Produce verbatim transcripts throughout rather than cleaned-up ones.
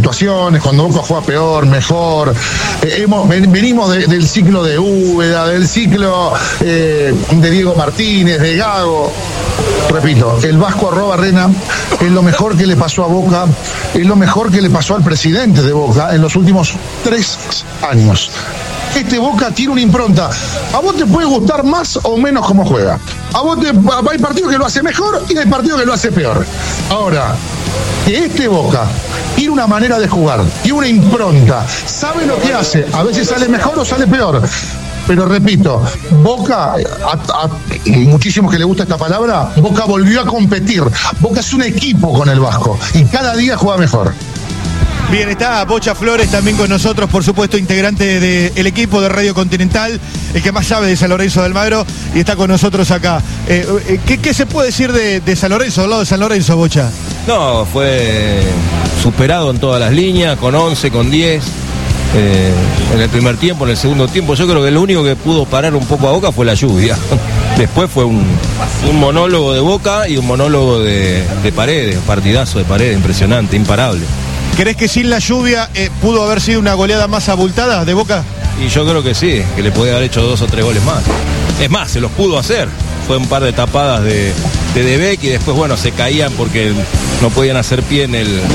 situaciones, cuando Boca juega peor, mejor. Eh, hemos, venimos de, del ciclo de Úbeda, del ciclo eh, de Diego Martínez, de Gago. Repito, el Vasco Arrobarrena es lo mejor que le pasó a Boca, es lo mejor que le pasó al presidente de Boca en los últimos tres años. Este Boca tiene una impronta. A vos te puede gustar más o menos cómo juega. A vos te, hay partidos que lo hace mejor y hay partidos que lo hace peor. Ahora, que este Boca tiene una manera de jugar, tiene una impronta, sabe lo que hace. A veces sale mejor o sale peor. Pero repito, Boca, a, a muchísimos que le gusta esta palabra, Boca volvió a competir. Boca es un equipo con el Vasco y cada día juega mejor. Bien, está Bocha Flores también con nosotros, por supuesto, integrante del equipo de Radio Continental, el que más sabe de San Lorenzo de Almagro, y está con nosotros acá. Eh, ¿qué, ¿Qué se puede decir de, de San Lorenzo, del lado de San Lorenzo, Bocha? No, fue superado en todas las líneas, con once, con diez. Eh, en el primer tiempo, en el segundo tiempo, yo creo que lo único que pudo parar un poco a Boca fue la lluvia. Después fue un, un monólogo de Boca y un monólogo de, de Paredes, partidazo de Paredes, impresionante, imparable. ¿Crees que sin la lluvia eh, pudo haber sido una goleada más abultada de Boca? Y yo creo que sí, que le podía haber hecho dos o tres goles más. Es más, se los pudo hacer. Fue un par de tapadas de, de Debeck y después, bueno, se caían porque no podían hacer pie en el...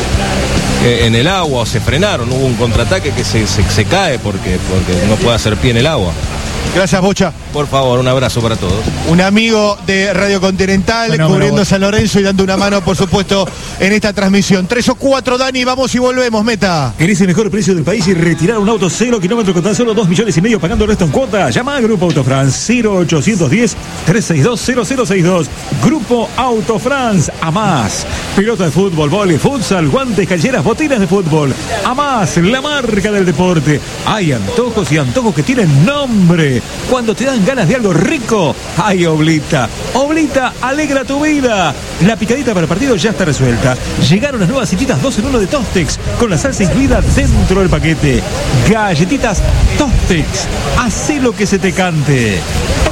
en el agua o se frenaron, hubo un contraataque que se, se, se cae porque, porque no puede hacer pie en el agua. Gracias, Bocha. Por favor, un abrazo para todos. Un amigo de Radio Continental, bueno, cubriendo bueno, San Lorenzo y dando una mano, por supuesto, en esta transmisión. Tres o cuatro, Dani, vamos y volvemos, Meta. ¿Querés el mejor precio del país y retirar un auto cero kilómetros con tan solo dos millones y medio pagando el resto en cuota? Llama a Grupo Autofrance cero ochocientos diez, trescientos sesenta y dos, cero cero sesenta y dos. Grupo Autofrance, a más. Pelota de fútbol, vóley, futsal, guantes, calleras, botinas de fútbol. A más, la marca del deporte. Hay antojos y antojos que tienen nombre. Cuando te dan ganas de algo rico, hay Oblita. Oblita alegra tu vida. La picadita para el partido ya está resuelta. Llegaron las nuevas cititas dos en uno de Tostex, con la salsa incluida dentro del paquete. Galletitas Tostex. Hacé lo que se te cante.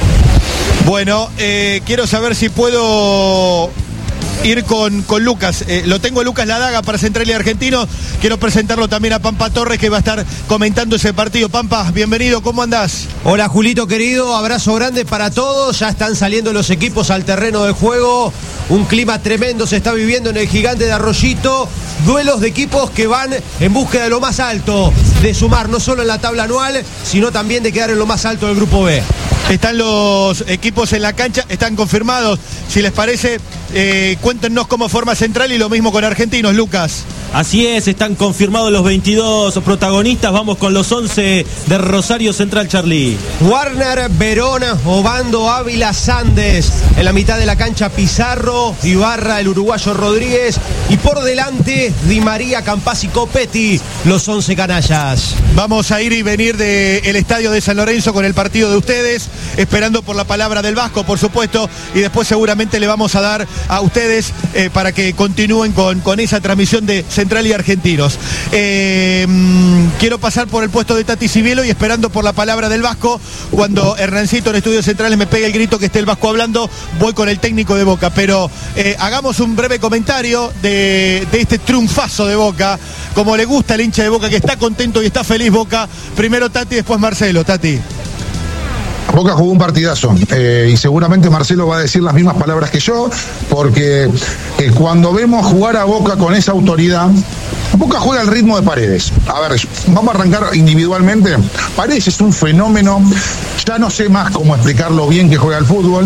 Bueno, eh, quiero saber si puedo ir con, con Lucas. Eh, lo tengo a Lucas Ladaga para Central y Argentinos. Quiero presentarlo también a Pampa Torres, que va a estar comentando ese partido. Pampa, bienvenido, ¿cómo andás? Hola, Julito querido, abrazo grande para todos. Ya están saliendo los equipos al terreno de juego. Un clima tremendo se está viviendo en el Gigante de Arroyito. Duelos de equipos que van en búsqueda de lo más alto, de sumar no solo en la tabla anual, sino también de quedar en lo más alto del Grupo B. Están los equipos en la cancha, están confirmados. Si les parece, eh, cuéntenos cómo forma Central y lo mismo con Argentinos, Lucas. Así es, están confirmados los veintidós protagonistas. Vamos con los once de Rosario Central, Charlie. Warner, Verona, Obando, Ávila, Sandes. En la mitad de la cancha, Pizarro, Ibarra, el uruguayo Rodríguez. Y por delante, Di María, Campas y Copetti, los once canallas. Vamos a ir y venir del estadio de San Lorenzo con el partido de ustedes, esperando por la palabra del Vasco, por supuesto, y después seguramente le vamos a dar a ustedes eh, para que continúen con, con esa transmisión de Central y Argentinos. Eh, mmm, quiero pasar por el puesto de Tati Civielo y esperando por la palabra del Vasco. Cuando Hernancito en Estudios Centrales me pegue el grito que esté el Vasco hablando, voy con el técnico de Boca. Pero eh, hagamos un breve comentario de, de este triunfazo de Boca, como le gusta al hincha de Boca, que está contento y está feliz Boca. Primero Tati, después Marcelo. Tati. Boca jugó un partidazo eh, y seguramente Marcelo va a decir las mismas palabras que yo, porque eh, cuando vemos jugar a Boca con esa autoridad, Boca juega al ritmo de Paredes. A ver, vamos a arrancar individualmente. Paredes es un fenómeno, ya no sé más cómo explicarlo bien que juega al fútbol,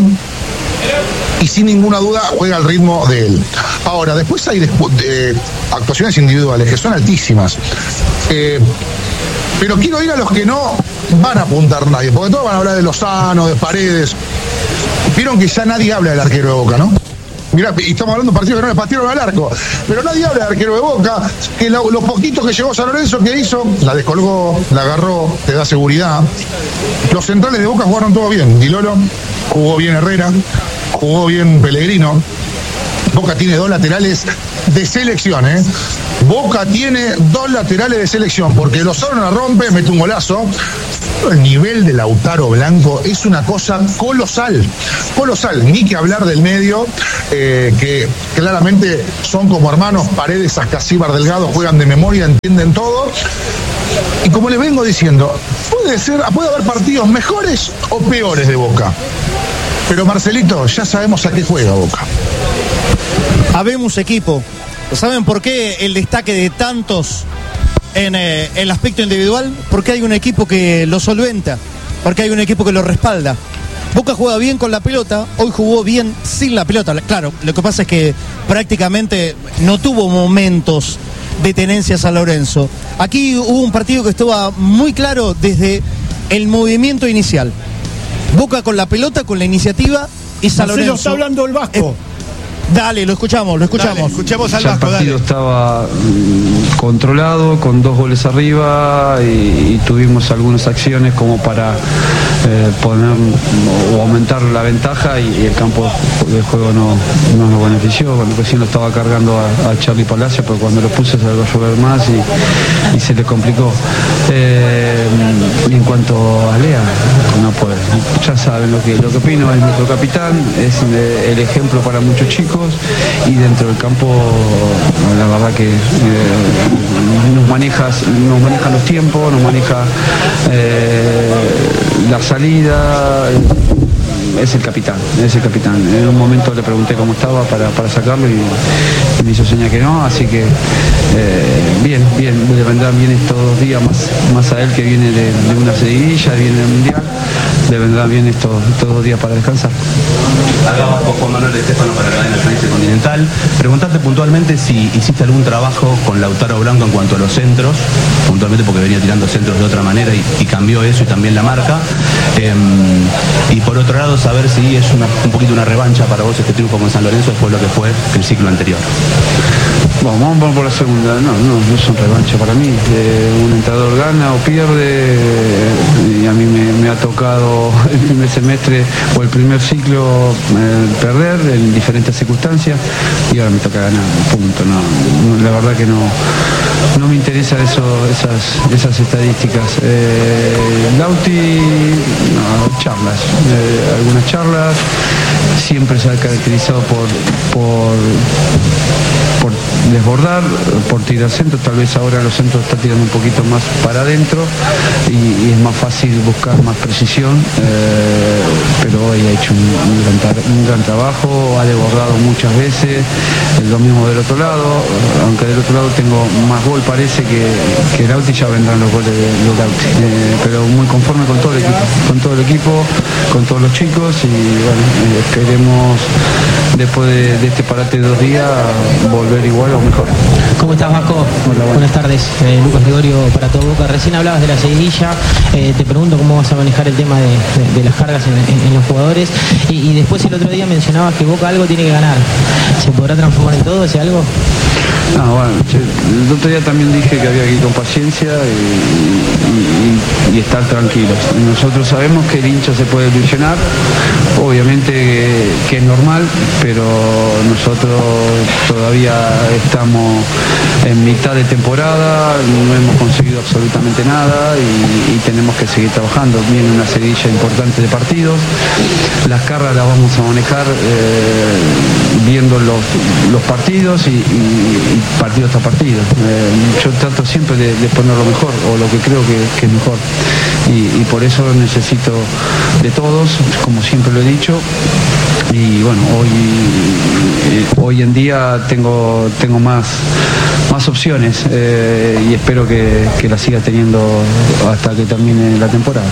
y sin ninguna duda juega al ritmo de él. Ahora, después hay despu- eh, actuaciones individuales que son altísimas. Eh, pero quiero ir a los que no van a apuntar nadie, porque todos van a hablar de Lozano, de Paredes. Vieron que ya nadie habla del arquero de Boca, ¿no? Mirá, y estamos hablando de partidos que no le patearon al arco, pero nadie habla del arquero de Boca, que lo, lo poquito que llegó San Lorenzo, que hizo, la descolgó, la agarró, te da seguridad. Los centrales de Boca jugaron todo bien. Di Lolo, jugó bien Herrera, jugó bien Pellegrino. Boca tiene dos laterales de selección, ¿eh? Boca tiene dos laterales de selección, porque Lozano la rompe, mete un golazo. El nivel de Lautaro Blanco es una cosa colosal, colosal, ni que hablar del medio, eh, que claramente son como hermanos, Paredes, Ascasíbar, Delgado, juegan de memoria, entienden todo. Y como les vengo diciendo, puede ser, puede haber partidos mejores o peores de Boca. Pero Marcelito, ya sabemos a qué juega Boca. Habemos equipo. ¿Saben por qué el destaque de tantos en eh, el aspecto individual? Porque hay un equipo que lo solventa, porque hay un equipo que lo respalda. Boca juega bien con la pelota, hoy jugó bien sin la pelota. Claro, lo que pasa es que prácticamente no tuvo momentos de tenencia San Lorenzo. Aquí hubo un partido que estuvo muy claro desde el movimiento inicial. Boca con la pelota, con la iniciativa, y San Marcelo, Lorenzo. está hablando el Vasco. Eh, Dale, lo escuchamos, lo escuchamos. Dale, escuchamos al ya Vasco, el partido dale. estaba mm, controlado, con dos goles arriba, y, y tuvimos algunas acciones como para eh, poner o aumentar la ventaja, y, y el campo de juego no, no nos benefició. Bueno, recién lo estaba cargando a, a Charly Palacio, pero cuando lo puse se lo llover más y, y se le complicó. Eh, y en cuanto a Lea, no puede. Ya saben lo que, lo que opino, es nuestro capitán, es eh, el ejemplo para muchos chicos. Y dentro del campo, la verdad que eh, nos, manejas, nos maneja los tiempos, nos maneja eh, la salida. Es el capitán, es el capitán. En un momento le pregunté cómo estaba para, para sacarlo y, y me hizo señal que no, así que eh, bien, bien, le vendrán bien estos dos días, más, más a él que viene de, de una seguidilla, viene del Mundial, le vendrán bien estos, estos dos días para descansar. Acá con Juan Manuel Estefano para la cadena País Continental. Preguntarte puntualmente si hiciste algún trabajo con Lautaro Blanco en cuanto a los centros, puntualmente porque venía tirando centros de otra manera y, y cambió eso y también la marca. Eh, y por otro lado, saber si es una, un poquito una revancha para vos este triunfo con San Lorenzo después de lo que fue el ciclo anterior. Bueno, vamos por la segunda. No, no, no es un revancha para mí. Eh, un entrenador gana o pierde, y a mí me, me ha tocado el primer semestre o el primer ciclo eh, perder en diferentes circunstancias, y ahora me toca ganar, punto. No, no, la verdad que no, no me interesa eso, esas, esas estadísticas. Eh, Lauti, no, charlas, eh, algunas charlas, siempre se ha caracterizado por, por por desbordar, por tirar centros. Tal vez ahora los centros están tirando un poquito más para adentro y, y es más fácil buscar más precisión, eh, pero hoy ha hecho un, un, gran, un gran trabajo, ha desbordado muchas veces. Lo mismo del otro lado, aunque del otro lado tengo más gol, parece que, que Lauti, ya vendrán los goles de, de Lauti, eh, pero muy conforme con todo el equipo, con todo el equipo, con todos los chicos, y bueno, eh, esperemos después de, de este parate de dos días volver igual o mejor. ¿Cómo estás, Vasco? Hola, bueno. Buenas tardes, eh, Lucas Gregorio para Todo Boca. Recién hablabas de la seguidilla, eh, te pregunto cómo vas a manejar el tema de, de, de las cargas en, en, en los jugadores, y, y después el otro día mencionabas que Boca algo tiene que ganar. ¿Se podrá transformar en todo ese algo? No, bueno, el otro día también dije que había que ir con paciencia y, y, y estar tranquilos. Nosotros sabemos que el hincha se puede ilusionar, obviamente que, que es normal, pero nosotros todavía estamos en mitad de temporada, no hemos conseguido absolutamente nada y, y tenemos que seguir trabajando. Viene una seguidilla importante de partidos, las cargas las vamos a manejar eh, viendo los, los partidos y, y, y partido tras partido. Eh, yo trato siempre de, de poner lo mejor o lo que creo que, que es mejor y, y por eso necesito de todos, como siempre lo he dicho. Y bueno, hoy eh, hoy en día tengo tengo más más opciones eh, y espero que, que las siga teniendo hasta que termine la temporada.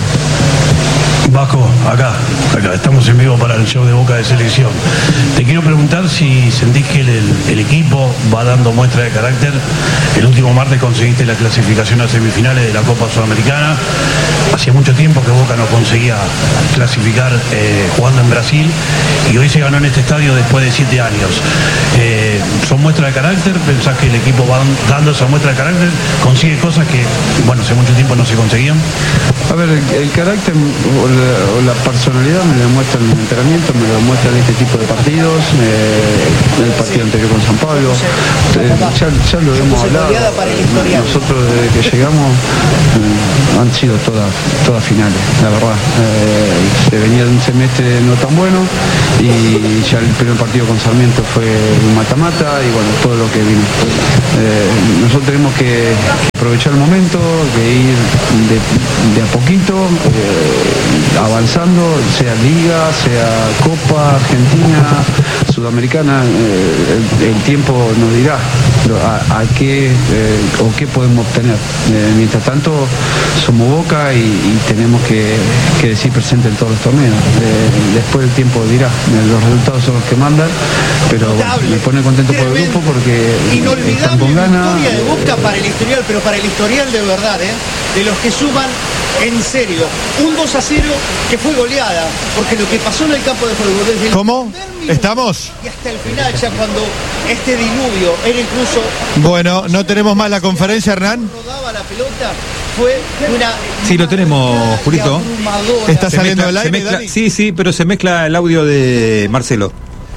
Vasco, acá, acá, estamos en vivo para el show de Boca de Selección. Te quiero preguntar si sentís que el, el equipo va dando muestra de carácter. El último martes conseguiste la clasificación a semifinales de la Copa Sudamericana. Hacía mucho tiempo que Boca no conseguía clasificar eh, jugando en Brasil y hoy se ganó en este estadio después de siete años. Eh, ¿Son muestras de carácter? ¿Pensás que el equipo va dando esa muestra de carácter? ¿Consigue cosas que, bueno, hace mucho tiempo no se conseguían? A ver, el, el carácter, o la personalidad me lo demuestra en el entrenamiento, me lo demuestra en este tipo de partidos, eh, el partido anterior con San Pablo, eh, ya, ya lo hemos hablado, nosotros desde que llegamos eh, han sido todas, todas finales, la verdad, eh, se venía de un semestre no tan bueno y ya el primer partido con Sarmiento fue un mata-mata y bueno, todo lo que vino. Eh, nosotros tenemos que aprovechar el momento, que ir de, de a poquito, eh, avanzando, sea Liga, sea Copa Argentina, Sudamericana, eh, el, el tiempo nos dirá a, a qué eh, o qué podemos obtener. Eh, mientras tanto, somos Boca y, y tenemos que, que decir presente en todos los torneos. Eh, después el tiempo dirá, eh, los resultados son los que mandan, pero bueno, me pone contento por el grupo porque están con ganas. Inolvidable victoria de Boca para el historial, pero para el historial de verdad, ¿eh? De los que suman en serio. Un dos a cero que fue goleada, porque lo que pasó en el campo de juego desde el ¿Cómo? ¿Estamos? Y hasta el final, ya cuando este diluvio era incluso... Bueno, no tenemos más la conferencia, Hernán. Rodaba la pelota, fue una... Sí, lo tenemos, Julito. ¿Está Se saliendo mezcla- el se aire, mezcla- Dani? Sí, sí, pero se mezcla el audio de Marcelo.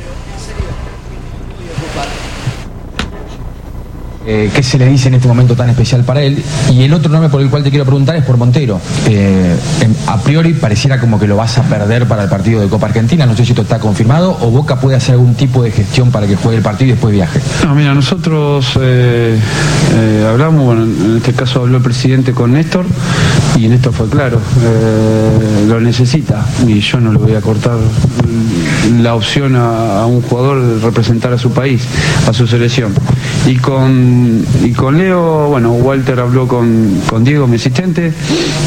Eh, ¿Qué se le dice en este momento tan especial para él? Y el otro nombre por el cual te quiero preguntar es por Montero. Eh, en- a priori pareciera como que lo vas a perder para el partido de Copa Argentina. No sé si esto está confirmado o Boca puede hacer algún tipo de gestión para que juegue el partido y después viaje. No, mira, nosotros eh, eh, hablamos, bueno, en este caso habló el presidente con Néstor y Néstor fue claro, eh, lo necesita y yo no le voy a cortar la opción a, a un jugador de representar a su país, a su selección. Y con, y con Leo, bueno, Walter habló con, con Diego, mi asistente,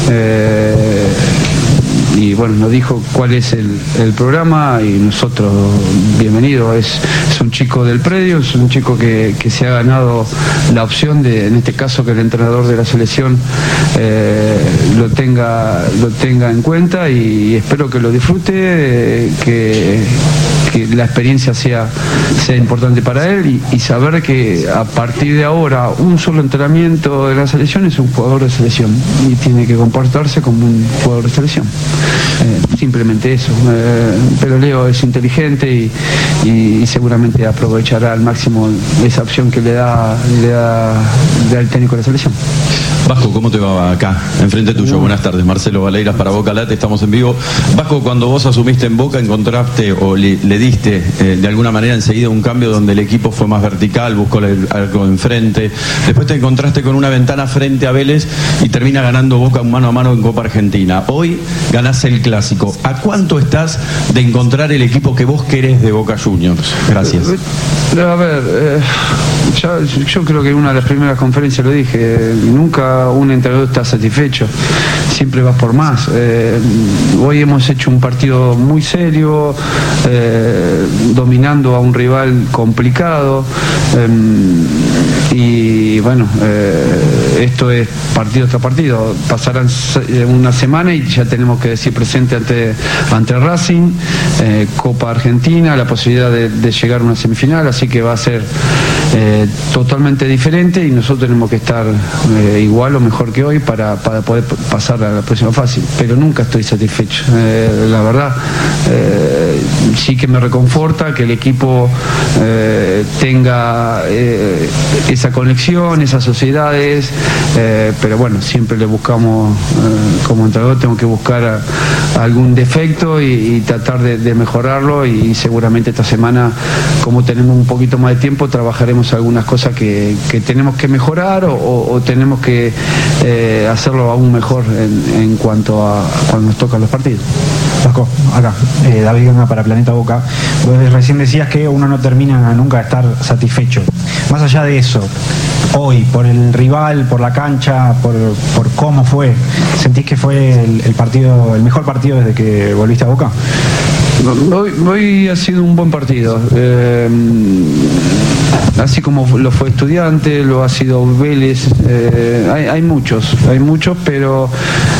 eh, y bueno, nos dijo cuál es el, el programa y nosotros, bienvenido, es, es un chico del predio, es un chico que, que se ha ganado la opción de, en este caso, que el entrenador de la selección eh, lo tenga lo tenga en cuenta y, y espero que lo disfrute, eh, que, que la experiencia sea, sea importante para él y, y saber que a partir de ahora un solo entrenamiento de la selección es un jugador de selección y tiene que comportarse como un jugador de selección. Eh, simplemente eso. Eh, pero Leo es inteligente y, y, y seguramente aprovechará al máximo esa opción que le da, le da, le da el técnico de la selección. Vasco, ¿cómo te va acá? Enfrente tuyo, buenas tardes. Marcelo Valeiras para Boca Late, estamos en vivo. Vasco, cuando vos asumiste en Boca, encontraste o le, le diste eh, de alguna manera enseguida un cambio donde el equipo fue más vertical, buscó el arco enfrente. Después te encontraste con una ventana frente a Vélez y termina ganando Boca un mano a mano en Copa Argentina. Hoy ganás el Clásico. ¿A cuánto estás de encontrar el equipo que vos querés de Boca Juniors? Gracias. A ver, eh, ya, yo creo que en una de las primeras conferencias lo dije, nunca un entrenador está satisfecho, siempre vas por más. Eh, hoy hemos hecho un partido muy serio, eh, dominando a un rival complicado, eh, y bueno, eh, esto es partido tras partido, pasarán una semana y ya tenemos que decir presente ante, ante Racing, eh, Copa Argentina, la posibilidad de, de llegar a una semifinal, así que va a ser eh, totalmente diferente y nosotros tenemos que estar eh, igual o mejor que hoy para, para poder pasar a la próxima fase, pero nunca estoy satisfecho, eh, la verdad. Eh, sí que me reconforta que el equipo eh, tenga eh, esa conexión, esas sociedades, eh, pero bueno, siempre le buscamos, eh, como entrenador tengo que buscar a, a algún defecto y, y tratar de, de mejorarlo y, y seguramente esta semana, como tenemos un poquito más de tiempo, trabajaremos algunas cosas que, que tenemos que mejorar o, o, o tenemos que eh, hacerlo aún mejor en, en cuanto a cuando nos tocan los partidos. Vasco, acá, eh, David Ganga para Planeta Boca. Vos recién decías que uno no termina nunca de estar satisfecho. Más allá de eso, hoy, por el rival, por la cancha, por, por cómo fue, ¿sentís que fue el, el partido, el mejor partido desde que volviste a Boca? Hoy, hoy ha sido un buen partido. Eh, así como lo fue Estudiante, lo ha sido Vélez. Eh, hay, hay muchos, hay muchos, pero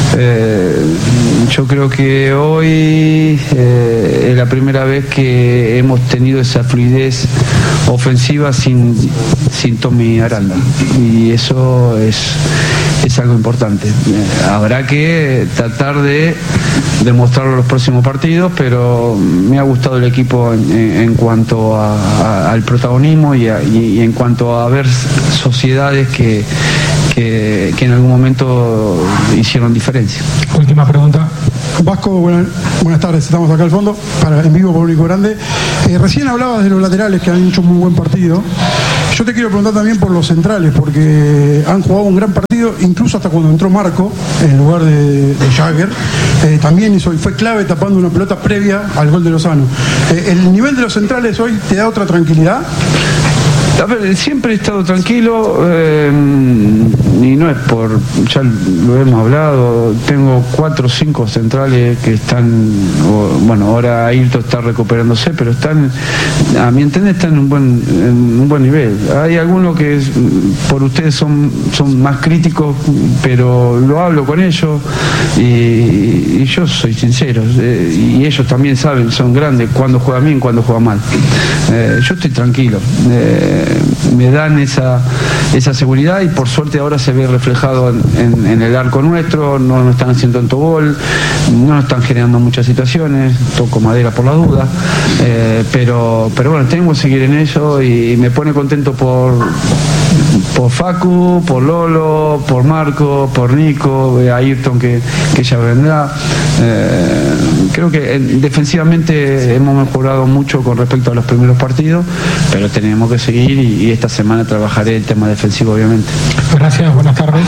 eh, yo creo que hoy eh, es la primera vez que hemos tenido esa fluidez ofensiva sin, sin Tommy Aranda. Y eso es, es algo importante. Eh, habrá que tratar de demostrarlo en los próximos partidos, pero me ha gustado el equipo en, en, en cuanto a, a, al protagonismo y, a, y, y en cuanto a ver sociedades que, que, que en algún momento hicieron diferencia. Última pregunta. Vasco, buenas, buenas tardes, estamos acá al fondo, para en vivo por Único Grande. Eh, recién hablabas de los laterales que han hecho un muy buen partido. Yo te quiero preguntar también por los centrales, porque han jugado un gran partido, incluso hasta cuando entró Marco, en lugar de, de Jagger. Eh, también hizo, y fue clave tapando una pelota previa al gol de Lozano. Eh, ¿El nivel de los centrales hoy te da otra tranquilidad? A ver, siempre he estado tranquilo eh, y no es por, ya lo hemos hablado, tengo cuatro o cinco centrales que están, o, bueno, ahora Ayrton está recuperándose, pero están, a mi entender, están en un buen, en un buen nivel. Hay algunos que por ustedes son, son más críticos, pero lo hablo con ellos y, y yo soy sincero, eh, y ellos también saben, son grandes, cuando juegan bien, cuando juegan mal. Eh, yo estoy tranquilo. Eh, me dan esa esa seguridad y por suerte ahora se ve reflejado en, en, en el arco nuestro, no nos están haciendo tanto gol, no nos están generando muchas situaciones, toco madera por la duda, eh, pero pero bueno, tengo que seguir en eso y, y me pone contento por por Facu, por Lolo, por Marco, por Nico, eh, Ayrton que, que ya vendrá. Eh, creo que eh, defensivamente hemos mejorado mucho con respecto a los primeros partidos, pero tenemos que seguir y, y esta semana trabajaré el tema defensivo, obviamente. Gracias, buenas tardes.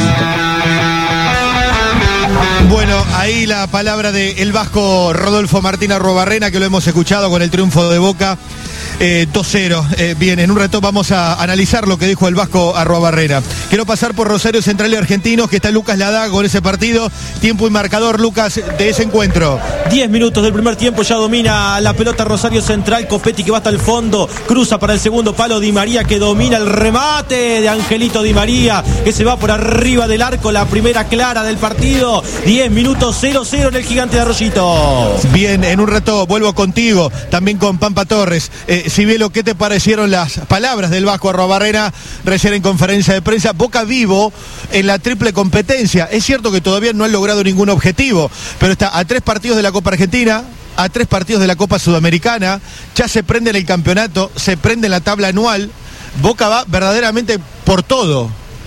Bueno, ahí la palabra del vasco Rodolfo Martín Arruabarrena, que lo hemos escuchado con el triunfo de Boca. Eh, dos cero. Eh, bien, en un rato vamos a analizar lo que dijo el vasco Arruabarrena. Quiero pasar por Rosario Central y Argentinos, que está Lucas Ladaga con ese partido. Tiempo y marcador, Lucas, de ese encuentro. diez minutos del primer tiempo, ya domina la pelota Rosario Central. Copetti que va hasta el fondo, cruza para el segundo palo. Di María que domina el remate de Angelito Di María, que se va por arriba del arco, la primera clara del partido. diez minutos, cero cero en el Gigante de Arroyito. Bien, en un rato vuelvo contigo, también con Pampa Torres. Eh, Cibielo, ¿qué te parecieron las palabras del vasco Arruabarrena recién en conferencia de prensa? Boca vivo en la triple competencia. Es cierto que todavía no han logrado ningún objetivo, pero está a tres partidos de la Copa Argentina, a tres partidos de la Copa Sudamericana, ya se prende en el campeonato, se prende en la tabla anual. Boca va verdaderamente por todo.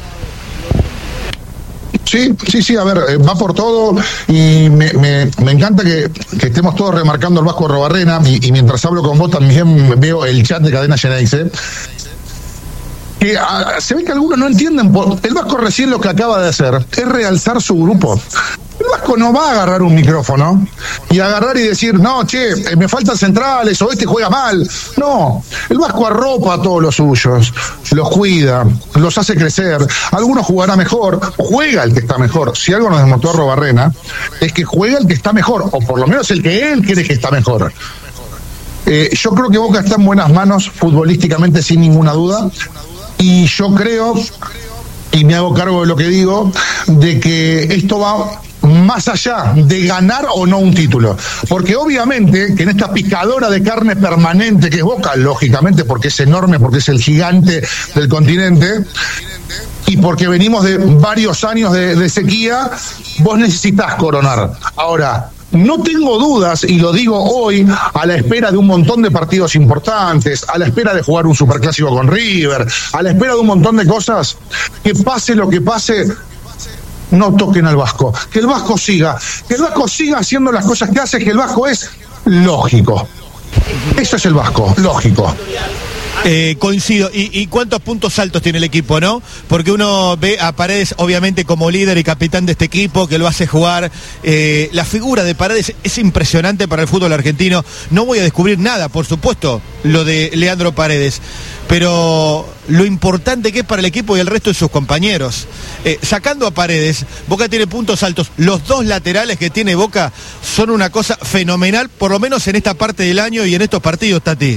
Sí, sí, sí, a ver, eh, va por todo y me, me, me encanta que, que estemos todos remarcando al vasco Arruabarrena y, y mientras hablo con vos también veo el chat de Cadena Geneise. Que a, se ve que algunos no entienden, el vasco recién lo que acaba de hacer es realzar su grupo. El vasco no va a agarrar un micrófono y agarrar y decir, no, che, me faltan centrales o este juega mal. No, el vasco arropa a todos los suyos, los cuida, los hace crecer. Algunos jugará mejor, juega el que está mejor. Si algo nos demostró Arruabarrena, es que juega el que está mejor, o por lo menos el que él cree que está mejor. Eh, yo creo que Boca está en buenas manos futbolísticamente, sin ninguna duda. Y yo creo, y me hago cargo de lo que digo, de que esto va más allá de ganar o no un título. Porque obviamente que en esta picadora de carne permanente que es Boca, lógicamente porque es enorme, porque es el gigante del continente, y porque venimos de varios años de, de sequía, vos necesitas coronar. Ahora, no tengo dudas, y lo digo hoy, a la espera de un montón de partidos importantes, a la espera de jugar un superclásico con River, a la espera de un montón de cosas, que pase lo que pase, no toquen al vasco. Que el vasco siga, que el vasco siga haciendo las cosas que hace, que el vasco es lógico. Eso es el vasco, lógico. Eh, coincido. ¿Y, ¿Y cuántos puntos altos tiene el equipo, no? Porque uno ve a Paredes, obviamente, como líder y capitán de este equipo, que lo hace jugar. Eh, la figura de Paredes es impresionante para el fútbol argentino. No voy a descubrir nada, por supuesto, lo de Leandro Paredes. Pero lo importante que es para el equipo y el resto de sus compañeros. Eh, sacando a Paredes, Boca tiene puntos altos. Los dos laterales que tiene Boca son una cosa fenomenal, por lo menos en esta parte del año y en estos partidos, Tati.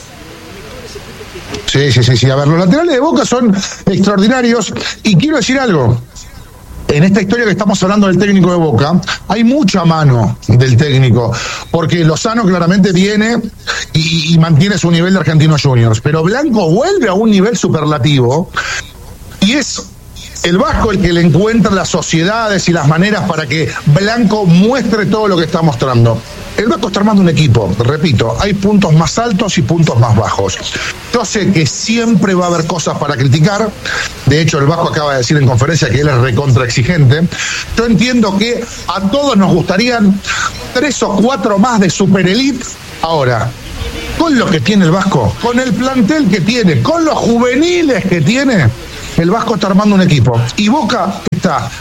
Sí, sí, sí, sí. A ver, los laterales de Boca son extraordinarios. Y quiero decir algo. En esta historia que estamos hablando del técnico de Boca, hay mucha mano del técnico, porque Lozano claramente viene y, y mantiene su nivel de Argentinos Juniors, pero Blanco vuelve a un nivel superlativo y es el Vasco el que le encuentra las sociedades y las maneras para que Blanco muestre todo lo que está mostrando. El Vasco está armando un equipo, repito, hay puntos más altos y puntos más bajos. Yo sé que siempre va a haber cosas para criticar, de hecho el Vasco acaba de decir en conferencia que él es recontra exigente. Yo entiendo que a todos nos gustarían tres o cuatro más de super elite. Ahora, con lo que tiene el Vasco, con el plantel que tiene, con los juveniles que tiene, el Vasco está armando un equipo y Boca está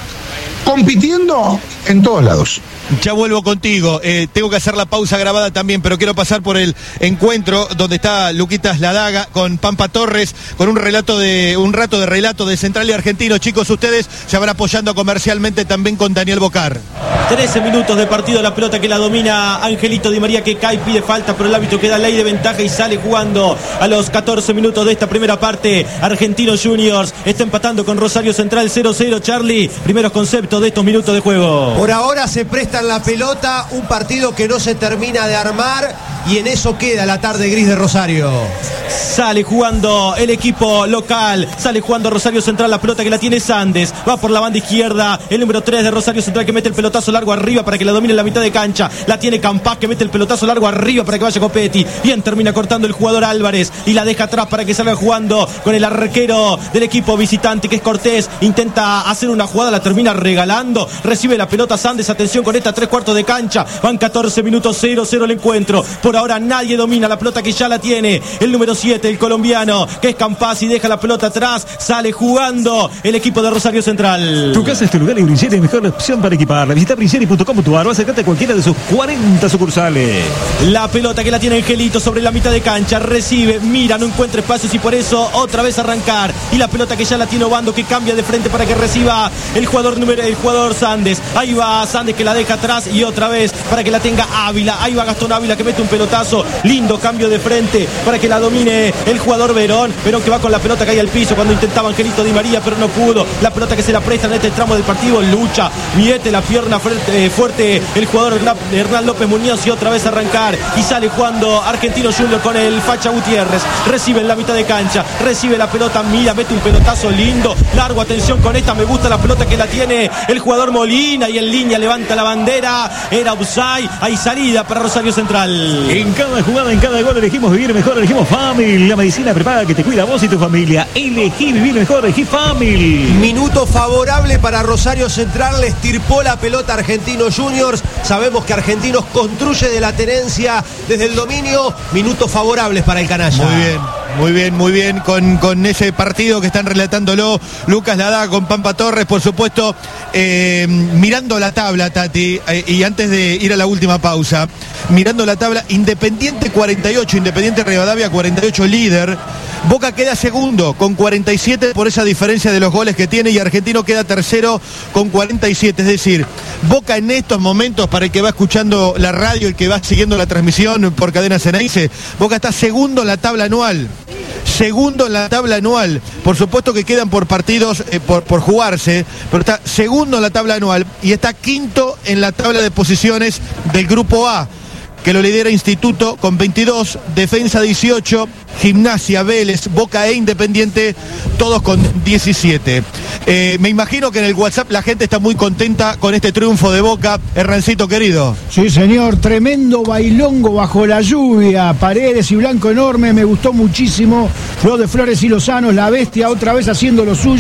compitiendo en todos lados. Ya vuelvo contigo, eh, tengo que hacer la pausa grabada también, pero quiero pasar por el encuentro donde está Luquitas Ladaga con Pampa Torres, con un relato de un rato de relato de Central y Argentino. Chicos, ustedes se van apoyando comercialmente también con Daniel Bocar. trece minutos de partido, la pelota que la domina Angelito Di María, que cae, pide falta, pero el árbitro queda ley de ventaja y sale jugando a los catorce minutos de esta primera parte. Argentinos Juniors está empatando con Rosario Central cero cero. Charlie, primeros conceptos de estos minutos de juego. Por ahora se presta la pelota, un partido que no se termina de armar y en eso queda la tarde gris de Rosario. Sale jugando el equipo local, sale jugando Rosario Central, la pelota que la tiene Sandes, va por la banda izquierda, el número tres de Rosario Central que mete el pelotazo largo arriba para que la domine en la mitad de cancha, la tiene Campás que mete el pelotazo largo arriba para que vaya Copetti, bien termina cortando el jugador Álvarez y la deja atrás para que salga jugando con el arquero del equipo visitante que es Cortés, intenta hacer una jugada, la termina regalando, recibe la pelota Sandes, atención con esta tres cuartos de cancha, van catorce minutos, cero cero el encuentro, por ahora nadie domina la pelota que ya la tiene el número siete, el colombiano que es Campás y deja la pelota atrás, sale jugando el equipo de Rosario Central. Tu casa es tu lugar y Brincieri es mejor opción para equiparla. Visita brincieri punto com punto ar o acércate a cualquiera de sus cuarenta sucursales. La pelota que la tiene Angelito sobre la mitad de cancha, recibe, mira, no encuentra espacios y por eso otra vez arrancar, y la pelota que ya la tiene Obando que cambia de frente para que reciba el jugador número el jugador Sandes, ahí va Sandes que la deja atrás y otra vez para que la tenga Ávila, ahí va Gastón Ávila que mete un pelotazo, lindo cambio de frente para que la domine el jugador Verón, Verón que va con la pelota cae al piso cuando intentaba Angelito Di María pero no pudo, la pelota que se la presta en este tramo del partido, lucha, miete la pierna fuerte, eh, fuerte el jugador Hernán López Muñoz y otra vez arrancar y sale jugando Argentino Junior con el Facha Gutiérrez, recibe en la mitad de cancha, recibe la pelota, mira, mete un pelotazo lindo, largo, atención con esta, me gusta la pelota que la tiene el jugador Molina y en línea levanta la bandera, era offside, hay salida para Rosario Central. En cada jugada, en cada gol elegimos vivir mejor, elegimos Family, la medicina prepaga que te cuida a vos y tu familia. Elegí vivir mejor, elegí Family. Minuto favorable para Rosario Central, le estirpó la pelota Argentinos Juniors, sabemos que Argentinos construye de la tenencia desde el dominio, minutos favorables para el canalla. Muy bien, muy bien, muy bien, con, con ese partido que están relatándolo Lucas Ladaga con Pampa Torres, por supuesto, eh, mirando la tabla, Tati, eh, y antes de ir a la última pausa, mirando la tabla, Independiente cuarenta y ocho, Independiente Rivadavia cuarenta y ocho líder, Boca queda segundo con cuarenta y siete por esa diferencia de los goles que tiene y Argentino queda tercero con cuarenta y siete, es decir, Boca en estos momentos, para el que va escuchando la radio, el que va siguiendo la transmisión por Cadena Ceneice, Boca está segundo en la tabla anual. Segundo en la tabla anual, por supuesto que quedan por partidos eh, por, por jugarse, pero está segundo en la tabla anual y está quinto en la tabla de posiciones del grupo A, que lo lidera Instituto con veintidós, Defensa dieciocho, Gimnasia, Vélez, Boca e Independiente, todos con diecisiete. Eh, me imagino que en el WhatsApp la gente está muy contenta con este triunfo de Boca. Hernancito querido. Sí, señor, tremendo bailongo bajo la lluvia, Paredes y Blanco enorme, me gustó muchísimo. Lo de Flores y Lozano, la bestia otra vez haciendo lo suyo.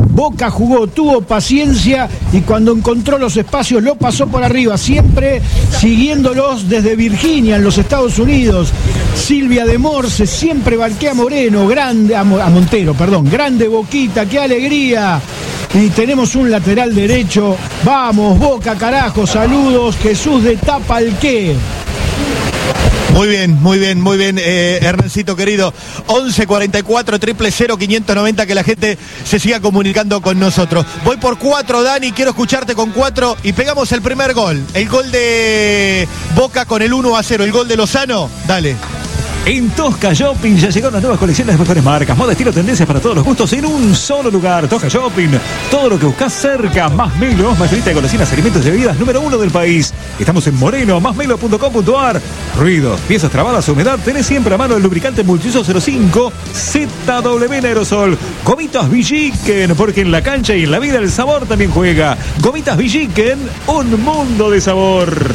Boca jugó, tuvo paciencia y cuando encontró los espacios lo pasó por arriba, siempre siguiéndolos desde Virginia, en los Estados Unidos. Silvia de Morse siempre barquea a Moreno, grande, a, a Montero, perdón, grande Boquita, qué alegría. Y tenemos un lateral derecho. Vamos, Boca, carajo, saludos. Jesús de Tapalqué. Muy bien, muy bien, muy bien, eh, Hernancito querido. once cuarenta y cuatro, cero cero, quinientos noventa, que la gente se siga comunicando con nosotros. Voy por cuatro, Dani, quiero escucharte con cuatro y pegamos el primer gol. El gol de Boca con el uno a cero, el gol de Lozano. Dale. En Tosca Shopping ya llegaron las nuevas colecciones de mejores marcas, moda, estilo, tendencias para todos los gustos en un solo lugar. Tosca Shopping, todo lo que buscas cerca. Más Melo, mayorista de golosinas, alimentos y bebidas número uno del país. Estamos en Moreno, más melo punto com punto a r. Ruidos, piezas trabadas, humedad, tenés siempre a mano el lubricante multiuso cero cinco Z W en aerosol. Gomitas Villiquen, porque en la cancha y en la vida el sabor también juega. Gomitas Villiquen, un mundo de sabor.